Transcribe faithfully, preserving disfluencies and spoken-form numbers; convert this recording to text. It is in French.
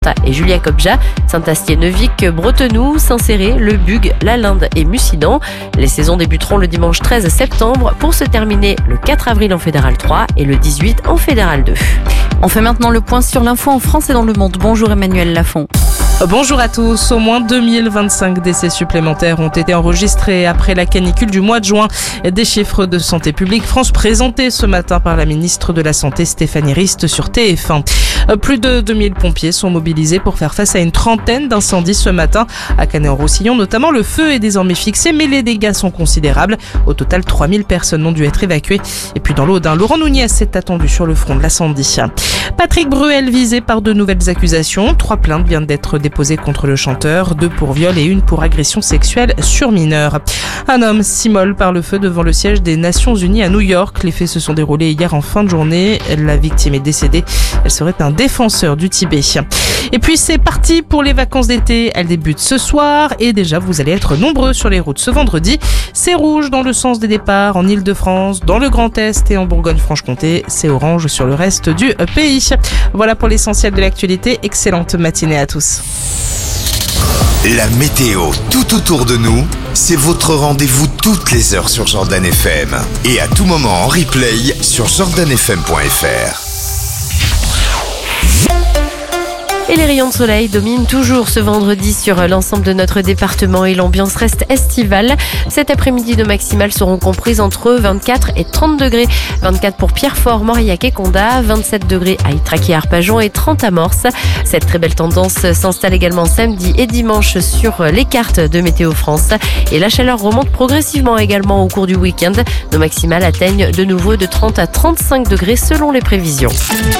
et Julia Cobja, Saint-Astier-Neuvik, Bretenoux, Saint-Céré, Le Bug, La Linde et Mussidan. Les saisons débuteront le dimanche treize septembre pour se terminer le quatre avril en Fédéral trois et le dix-huit en Fédéral deux. On fait maintenant le point sur l'info en France et dans le monde. Bonjour Emmanuel Lafont. Bonjour à tous. Au moins deux mille vingt-cinq décès supplémentaires ont été enregistrés après la canicule du mois de juin. Des chiffres de Santé publique France présentés ce matin par la ministre de la Santé Stéphanie Rist sur T F un. Plus de deux mille pompiers sont mobilisés pour faire face à une trentaine d'incendies ce matin. À Canet-en-Roussillon notamment, le feu est désormais fixé, mais les dégâts sont considérables. Au total, trois mille personnes ont dû être évacuées. Et puis dans l'Audin, Laurent Nunez est attendu sur le front de l'incendie. Patrick Bruel visé par de nouvelles accusations. Trois plaintes viennent d'être déposées contre le chanteur, deux pour viol et une pour agression sexuelle sur mineur. Un homme s'immole par le feu devant le siège des Nations Unies à New York. Les faits se sont déroulés hier en fin de journée. La victime est décédée. Elle serait un défenseur du Tibet. Et puis c'est parti pour les vacances d'été. Elles débutent ce soir et déjà vous allez être nombreux sur les routes ce vendredi. C'est rouge dans le sens des départs en Île-de-France, dans le Grand Est et en Bourgogne-Franche-Comté. C'est orange sur le reste du pays. Voilà pour l'essentiel de l'actualité. Excellente matinée à tous. La météo tout autour de nous, c'est votre rendez-vous toutes les heures sur Jordan F M. Et à tout moment en replay sur jordan f m point f r. Et les rayons de soleil dominent toujours ce vendredi sur l'ensemble de notre département et l'ambiance reste estivale. Cet après-midi, nos maximales seront comprises entre vingt-quatre et trente degrés. vingt-quatre pour Pierrefort, Mauriac et Condat, vingt-sept degrés à Ytrac et Arpajon et trente à Morse. Cette très belle tendance s'installe également samedi et dimanche sur les cartes de Météo France. Et la chaleur remonte progressivement également au cours du week-end. Nos maximales atteignent de nouveau de trente à trente-cinq degrés selon les prévisions.